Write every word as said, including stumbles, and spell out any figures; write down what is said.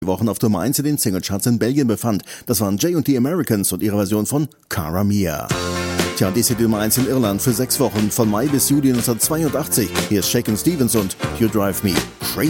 Wochen auf Nummer eins in den Singlecharts in Belgien befand. Das waren Jay und die Americans und ihre Version von Cara Mia. Tja, dies hier die Nummer eins in Irland für sechs Wochen von Mai bis Juli neunzehnhundertzweiundachtzig. Hier ist Shakin' Stevens und You Drive Me Crazy.